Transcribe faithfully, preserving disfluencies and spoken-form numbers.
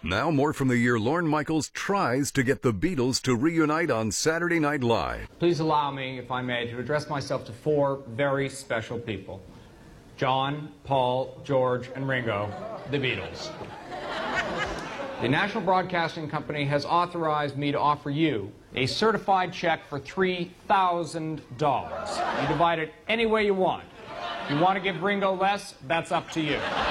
Now more from the year Lorne Michaels tries to get the Beatles to reunite on Saturday Night Live. Please allow me, if I may, to address myself to four very special people. John, Paul, George, and Ringo, the Beatles. The National Broadcasting Company has authorized me to offer you a certified check for three thousand dollars. You divide it any way you want. If you want to give Ringo less, that's up to you.